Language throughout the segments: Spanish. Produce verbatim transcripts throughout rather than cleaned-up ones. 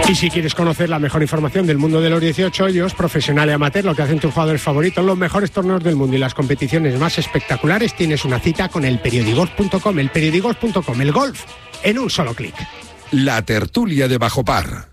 Y si quieres conocer la mejor información del mundo de los dieciocho hoyos, profesional y amateur, lo que hacen tus jugadores favoritos, los mejores torneos del mundo y las competiciones más espectaculares, tienes una cita con el periodigolf punto com. El periodigolf punto com, el golf en un solo clic. La tertulia de Bajo Par.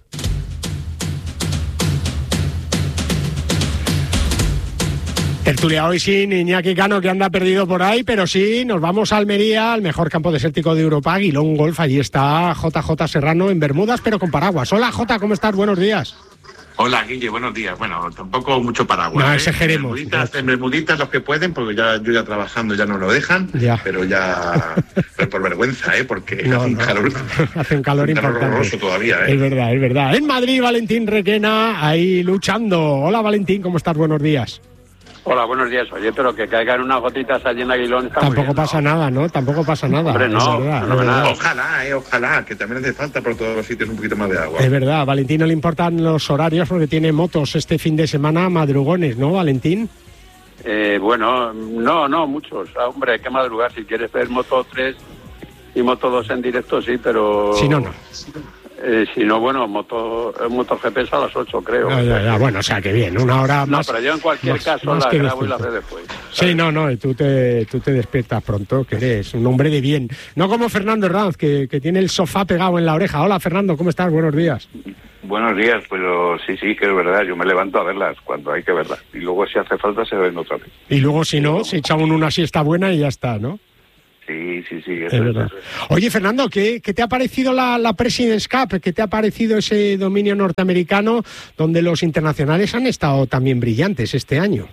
Tertulia hoy sin Iñaki Cano, que anda perdido por ahí, pero sí, nos vamos a Almería, al mejor campo desértico de Europa, Aguilón Golf. Allí está J J Serrano en Bermudas, pero con paraguas. Hola, Jota, ¿cómo estás? Buenos días. Hola, Guille, buenos días. Bueno, tampoco mucho paraguas. No, ¿eh? exageremos. En bermuditas, en bermuditas los que pueden, porque ya yo ya trabajando ya no lo dejan, ya. pero ya pero por vergüenza, ¿eh? Porque no, hace un no. calor, hace un calor importante. Horroroso todavía, ¿eh? Es verdad, es verdad. En Madrid, Valentín Requena, ahí luchando. Hola, Valentín, ¿cómo estás? Buenos días. Hola, buenos días. Oye, pero que caigan unas gotitas allí en Aguilón está Tampoco muy bien, pasa ¿no? nada, ¿no? Tampoco pasa nada. Hombre, no, es verdad, no, es verdad. Ojalá, eh, ojalá, que también hace falta por todos los sitios un poquito más de agua. Es verdad, a Valentín no le importan los horarios porque tiene motos este fin de semana, madrugones, ¿no, Valentín? Eh, bueno, no, no, muchos. Ah, hombre, hay que madrugar. Si quieres ver Moto tres y Moto dos en directo, sí, pero... Si no, no. Eh, si no, bueno, moto, MotoGP es a las ocho, creo. Ya, ya, ya, bueno, o sea, que bien, una hora no, más... No, pero yo en cualquier más, caso más la que grabo y decente. la ve después. Sí, no, no, y tú te, tú te despiertas pronto, que eres un hombre de bien. No como Fernando Herranz, que, que tiene el sofá pegado en la oreja. Hola, Fernando, ¿cómo estás? Buenos días. Buenos días, pero sí, sí, que es verdad, yo me levanto a verlas cuando hay que verlas. Y luego si hace falta se ven otra vez. Y luego si no, se echa uno una siesta buena y ya está, ¿no? Sí, sí, sí. Es verdad. Oye, Fernando, ¿qué, qué te ha parecido la, la President's Cup? ¿Qué te ha parecido ese dominio norteamericano donde los internacionales han estado también brillantes este año?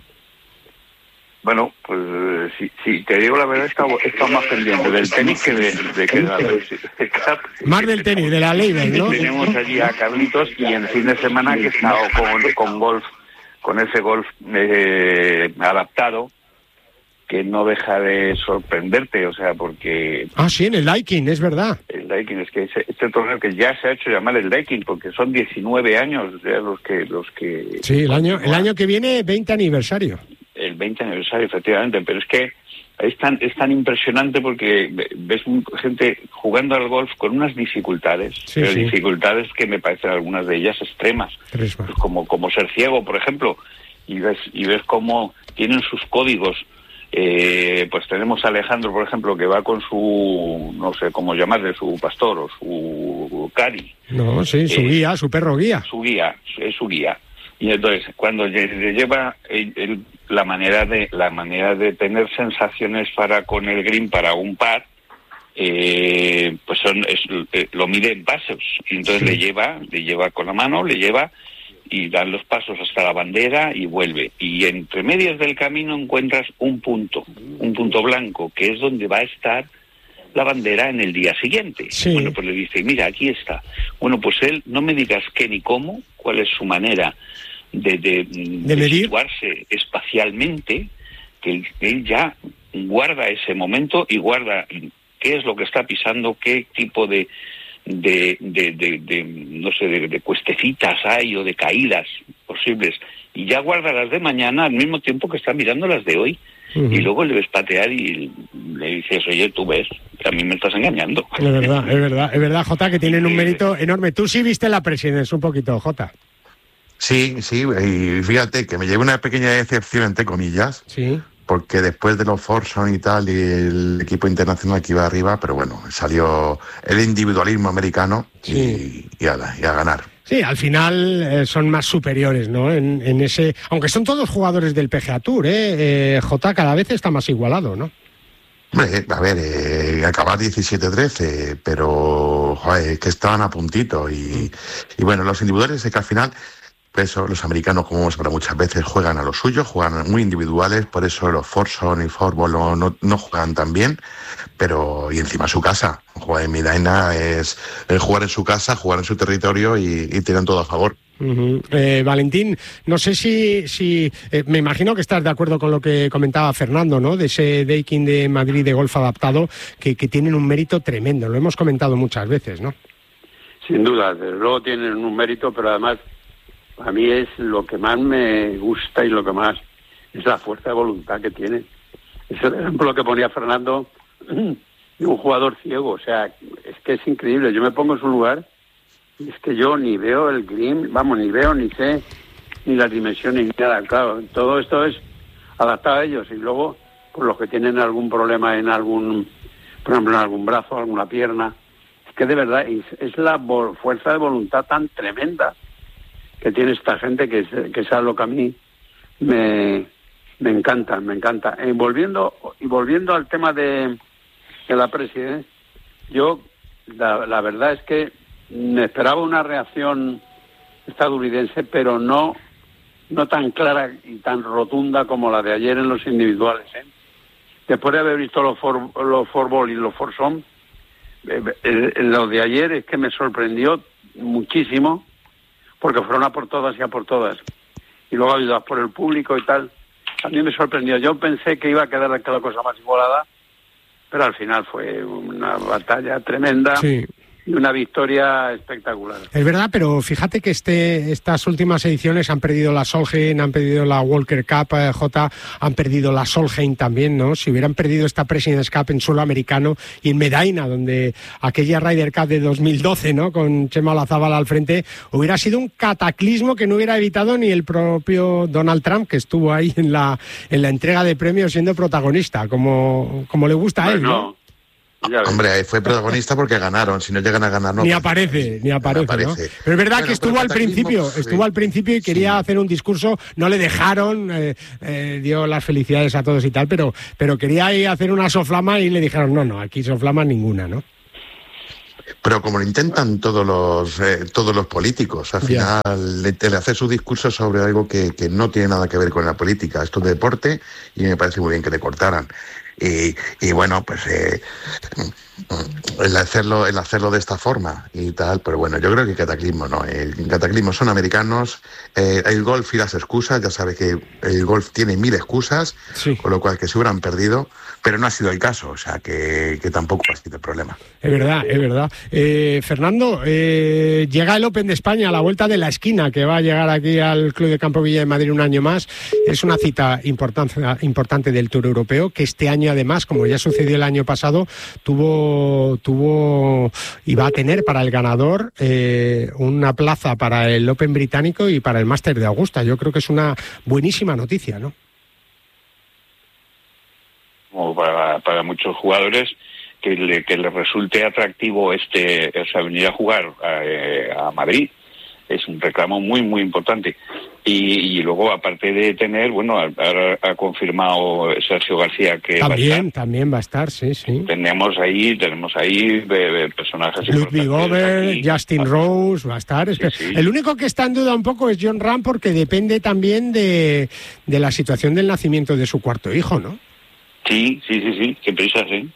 Bueno, pues sí, sí, te digo la verdad, he estado, he estado más pendiente del tenis que de, de que de la President's Cup. Más del tenis, de la Label, ¿no? Tenemos allí a Carlitos y en fin de semana que he estado con, con golf, con ese golf eh, adaptado, que no deja de sorprenderte, o sea, porque... Ah, sí, en el Daikin, es verdad. El Daikin, es que ese, este torneo que ya se ha hecho llamar el Daikin, porque son diecinueve años ya los que... los que Sí, el año, el año que viene, veinte aniversario. El veinte aniversario, efectivamente, pero es que es tan, es tan impresionante porque ves gente jugando al golf con unas dificultades, sí, pero sí. dificultades que me parecen algunas de ellas extremas, pues como, como ser ciego, por ejemplo, y ves, y ves cómo tienen sus códigos. Eh, pues tenemos a Alejandro, por ejemplo, que va con su, no sé cómo llamarle, su pastor o su cari. No, sí, su eh, guía, su perro guía. Su guía, es su guía. Y entonces, cuando le lleva el, el, la manera de la manera de tener sensaciones para con el green para un par, eh, pues son es, eh, lo mide en pasos. Y entonces sí. le lleva, le lleva con la mano, le lleva y dan los pasos hasta la bandera y vuelve. Y entre medias del camino encuentras un punto, un punto blanco, que es donde va a estar la bandera en el día siguiente. Sí. Bueno, pues le dice, mira, aquí está. Bueno, pues él, no me digas qué ni cómo, cuál es su manera de, de, de, de situarse espacialmente, que él, él ya guarda ese momento y guarda qué es lo que está pisando, qué tipo de De, de, de, de no sé, de, de cuestecitas hay o de caídas posibles, y ya guarda las de mañana al mismo tiempo que está mirando las de hoy. Uh-huh. Y luego le ves patear y le dices, oye, tú ves, a mí me estás engañando. Es verdad, es verdad, es verdad, Jota, que tienen un mérito enorme. Tú sí viste la President's un poquito, Jota. Sí, sí, y fíjate que me llevé una pequeña decepción, entre comillas. Sí. Porque después de los Forson y tal, y el equipo internacional que iba arriba, pero bueno, salió el individualismo americano sí. y, y, a, y a ganar. Sí, al final eh, son más superiores, ¿no? En, en ese, aunque son todos jugadores del P G A Tour, ¿eh? eh J cada vez está más igualado, ¿no? Hombre, a ver, eh, acabar diecisiete trece, pero joder, que estaban a puntito y, mm. y bueno, los individuales es que al final... Eso, los americanos, como hemos hablado muchas veces, juegan a lo suyo, juegan muy individuales, por eso los Forson y Forbol no, no, no juegan tan bien, pero y encima su casa. Jugar en Medina es, es jugar en su casa, jugar en su territorio y, y tienen todo a favor. Uh-huh. eh, Valentín, no sé si, si eh, me imagino que estás de acuerdo con lo que comentaba Fernando, ¿no? De ese Daikin de Madrid de golf adaptado, que, que tienen un mérito tremendo, lo hemos comentado muchas veces, ¿no? Sin duda, desde luego tienen un mérito, pero además a mí es lo que más me gusta y lo que más es la fuerza de voluntad que tienen. Es el ejemplo que ponía Fernando de un jugador ciego, o sea, es que es increíble. Yo me pongo en su lugar Es que yo ni veo el green, vamos, ni veo, ni sé, ni las dimensiones, ni nada. Claro, todo esto es adaptado a ellos. Y luego, por los que tienen algún problema en algún, por ejemplo, en algún brazo, alguna pierna, es que de verdad es, es la vo- fuerza de voluntad tan tremenda que tiene esta gente, que es, que es algo que a mí me, me encanta, me encanta. Y volviendo, y volviendo al tema de, de la presidencia, yo, la, la verdad es que me esperaba una reacción estadounidense, pero no no tan clara y tan rotunda como la de ayer en los individuales, ¿eh? Después de haber visto los for, los fourball y los foursome, eh, eh, lo de ayer es que me sorprendió muchísimo, porque fueron a por todas y a por todas, y luego ayudadas por el público y tal. A mí me sorprendió. Yo pensé que iba a quedar la cosa más igualada, pero al final fue una batalla tremenda. Sí. Y una victoria espectacular. Es verdad, pero fíjate que este, estas últimas ediciones han perdido la Solheim, han perdido la Walker Cup, eh, J, han perdido la Solheim también, ¿no? Si hubieran perdido esta President's Cup en suelo americano y en Medina, donde aquella Ryder Cup de dos mil doce, ¿no?, con Chema Olazábal al frente, hubiera sido un cataclismo que no hubiera evitado ni el propio Donald Trump, que estuvo ahí en la, en la entrega de premios siendo protagonista, como, como le gusta a él, bueno, ¿no? Hombre, fue protagonista porque ganaron. Si no llegan a ganar, no. Ni aparece, ni aparece, aparece. ¿no? Pero es verdad Bueno, que estuvo al principio, sí. estuvo al principio y quería Sí. hacer un discurso, no le dejaron, eh, eh, dio las felicidades a todos y tal, pero, pero quería ir a hacer una soflama y le dijeron, no, no, aquí soflama ninguna, ¿no? Pero como lo intentan todos los eh, todos los políticos, al Ya. final le, le hace su discurso sobre algo que, que no tiene nada que ver con la política. Esto es deporte y me parece muy bien que le cortaran. Y, y bueno, pues eh, el hacerlo el hacerlo de esta forma y tal, pero bueno, yo creo que cataclismo no. El cataclismo son americanos, eh, el golf y las excusas, ya sabes que el golf tiene mil excusas, Sí. con lo cual que se hubieran perdido, pero no ha sido el caso, o sea que, que tampoco ha sido el problema. Es verdad, es verdad. Eh, Fernando, eh, llega el Open de España a la vuelta de la esquina, que va a llegar aquí al Club de Campo Villa de Madrid un año más. Es una cita importante, importante del Tour Europeo, que este año además, como ya sucedió el año pasado, tuvo, tuvo y va a tener para el ganador eh, una plaza para el Open británico y para el Máster de Augusta. Yo creo que es una buenísima noticia, ¿no? Como para, para muchos jugadores, que le, que les resulte atractivo este, o sea, venir a jugar a, a Madrid. Es un reclamo muy, muy importante. Y, y luego, aparte de tener, bueno, ahora ha confirmado Sergio García que También, va a estar. también va a estar, sí, sí. Tenemos ahí, tenemos ahí eh, personajes Ludwig Gober, aquí. Justin Rose, va a estar. Es Sí, que sí. el único que está en duda un poco es John Ram, porque depende también de, de la situación del nacimiento de su cuarto hijo, ¿no? Sí, sí, sí, sí, qué prisa, sí.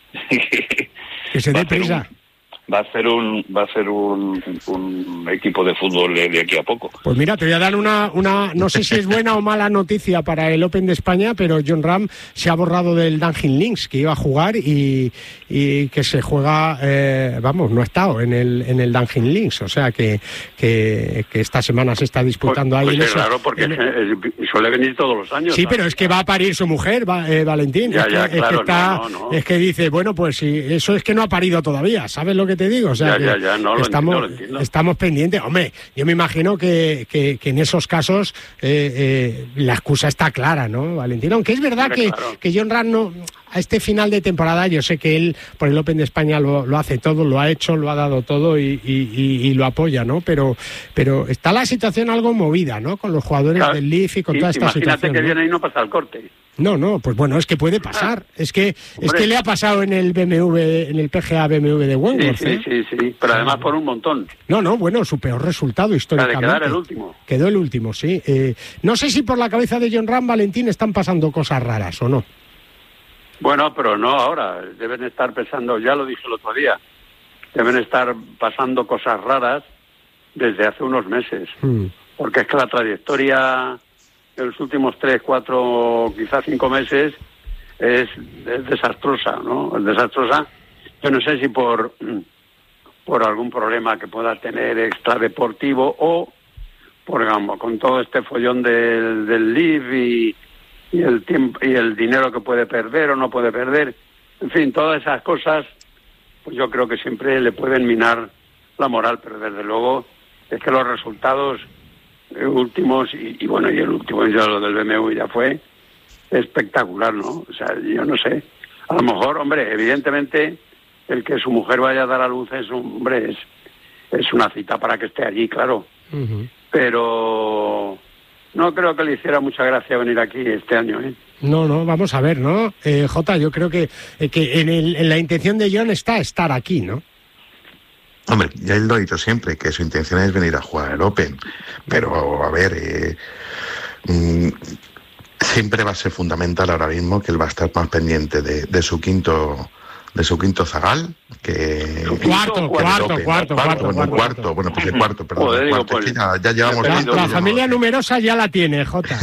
Que se Va dé a hacer prisa. un- Va a hacer un va a hacer un, un equipo de fútbol de, de aquí a poco. Pues mira, te voy a dar una, una, no sé si es buena o mala noticia para el Open de España, pero John Ram se ha borrado del Dunhill Links, que iba a jugar y, y que se juega, eh, vamos, no ha estado en el en el Dunhill Links, o sea que, que, que esta semana se está disputando Pues, ahí. pues en es eso. raro, porque En- es- es- suele venir todos los años. Sí, ¿no? pero es que va a parir su mujer, va- eh, Valentín. Ya, es que, ya, es que claro, está, no, no, no. es que dice, bueno, pues sí, eso es que no ha parido todavía, ¿sabes lo que te digo? O sea, Ya, que ya, ya, no, lo estamos, entiendo, lo entiendo. estamos pendientes. Hombre, yo me imagino que, que, que en esos casos eh, eh, la excusa está clara, ¿no, Valentín? Aunque es verdad Hombre, que, claro. que John Ram no, a este final de temporada, yo sé que él por el Open de España lo, lo hace todo, lo ha hecho, lo ha dado todo y, y, y, y lo apoya, ¿no? Pero, pero está la situación algo movida, ¿no? Con los jugadores Claro, del Leaf y con sí, toda esta imagínate situación. que ¿no? viene y no pasa el corte. No, no, pues bueno, es que puede pasar. Es que es Hombre. que le ha pasado en el B M W, en el P G A B M W de Sí, Wentworth. sí, ¿eh? sí, sí, pero además por un montón. No, no, bueno, su peor resultado La de históricamente. quedar el último. Quedó el último, sí. Eh, no sé si por la cabeza de John Ram, Valentín, están pasando cosas raras o no. Bueno, pero no ahora. Deben estar pensando, ya lo dije el otro día, deben estar pasando cosas raras desde hace unos meses. Hmm. Porque es que la trayectoria de los últimos tres, cuatro, quizás cinco meses es, es desastrosa, ¿no? Es desastrosa. Yo no sé si por, por algún problema que pueda tener extradeportivo o por, digamos, con todo este follón del, del L I V y, y el tiempo y el dinero que puede perder o no puede perder. En fin, todas esas cosas, pues yo creo que siempre le pueden minar la moral, pero desde luego es que los resultados últimos, y, y bueno, y el último ya lo del B M W ya fue espectacular, ¿no? O sea, yo no sé. A lo mejor, hombre, evidentemente, el que su mujer vaya a dar a luz es, un, hombre, es, es una cita para que esté allí, claro. Uh-huh. Pero no creo que le hiciera mucha gracia venir aquí este año, ¿eh? No, no, vamos a ver, ¿no? Eh, Jota, yo creo que, eh, que en, el, en la intención de John está estar aquí, ¿no? Hombre, ya él lo ha dicho siempre, que su intención es venir a jugar el Open, pero a ver, eh, mmm, siempre va a ser fundamental ahora mismo que él va a estar más pendiente de, de su quinto de su quinto zagal, que... Cuarto, cuarto, cuarto, cuarto, cuarto, bueno, cuarto, bueno, pues el cuarto, perdón, Joder, el cuarto, pues, es que ya, ya llevamos... La, tiempo, la ya familia llevamos... numerosa ya la tiene, Jota.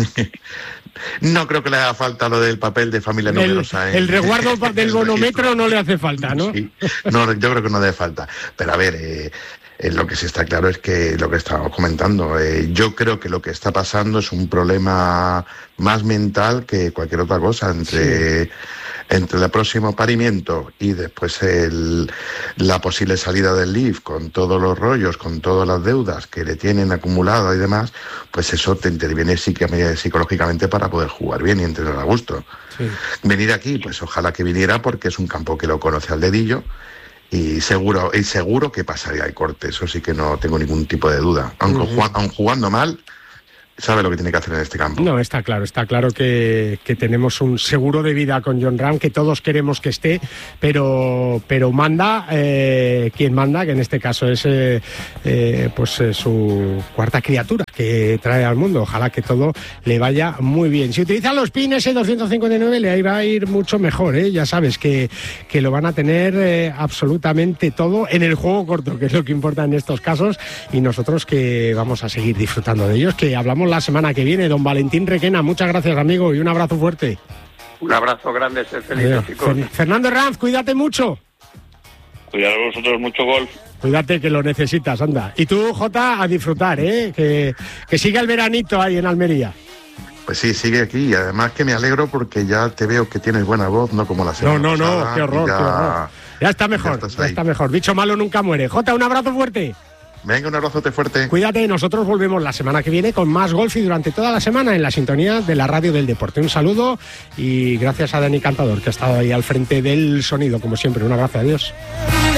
No creo que le haga falta lo del papel de familia el, numerosa. ¿eh? El resguardo del bonometro no le hace falta, ¿no? Sí. No, yo creo que no le hace falta. Pero a ver, eh, eh, lo que sí está claro es que lo que estábamos comentando, eh, yo creo que lo que está pasando es un problema más mental que cualquier otra cosa entre... Sí. Entre el próximo parimiento y después el, la posible salida del L I V con todos los rollos, con todas las deudas que le tienen acumulado y demás, pues eso te interviene psicológicamente para poder jugar bien y entrenar a gusto. Sí. Venir aquí, pues ojalá que viniera porque es un campo que lo conoce al dedillo y seguro, y seguro que pasaría el corte, eso sí que no tengo ningún tipo de duda. Aunque uh-huh. jugando, aun jugando mal, sabe lo que tiene que hacer en este campo. No, está claro, está claro que, que tenemos un seguro de vida con Jon Rahm, que todos queremos que esté, pero pero manda eh, quien manda, que en este caso es eh, eh, pues eh, su cuarta criatura que trae al mundo. Ojalá que todo le vaya muy bien. Si utilizan los pines el doscientos cincuenta y nueve le va a ir mucho mejor, ¿eh? Ya sabes que, que lo van a tener eh, absolutamente todo en el juego corto, que es lo que importa en estos casos, y nosotros que vamos a seguir disfrutando de ellos, que hablamos la semana que viene. Don Valentín Requena, muchas gracias, amigo, y un abrazo fuerte. Un abrazo grande, ser felices, chicos. Fer- Fernando Herranz, cuídate mucho. Cuidado vosotros mucho, golf. Cuídate, que lo necesitas, anda. Y tú, Jota, a disfrutar, ¿eh? Que, que siga el veranito ahí en Almería. Pues sí, sigue aquí, y además que me alegro porque ya te veo que tienes buena voz, no como la semana No, no, pasada, no, qué horror, ya, qué horror. Ya está mejor, ya, ya está mejor. Bicho malo nunca muere. Jota, un abrazo fuerte. Venga, un abrazote fuerte. Cuídate, nosotros volvemos la semana que viene con más golf y durante toda la semana en la sintonía de la Radio del Deporte. Un saludo y gracias a Dani Cantador, que ha estado ahí al frente del sonido, como siempre. Un abrazo, adiós.